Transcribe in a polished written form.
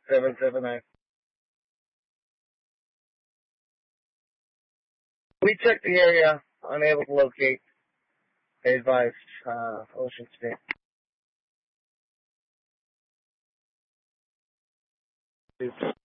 779. We checked the area, unable to locate. They advised Ocean State.